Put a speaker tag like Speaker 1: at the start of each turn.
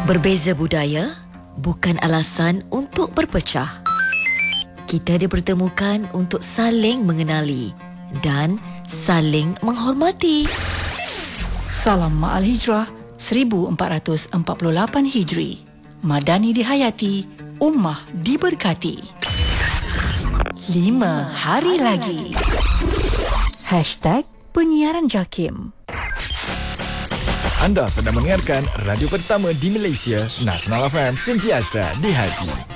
Speaker 1: Berbeza budaya bukan alasan untuk berpecah. Kita dipertemukan untuk saling mengenali dan saling menghormati.
Speaker 2: Salam Ma'al Hijrah 1448 Hijri. Madani dihayati, ummah diberkati. 5 hari lagi. #Penyiaran JAKIM.
Speaker 3: Anda sedang mendengarkan radio pertama di Malaysia, Nasional FM, sentiasa di hati.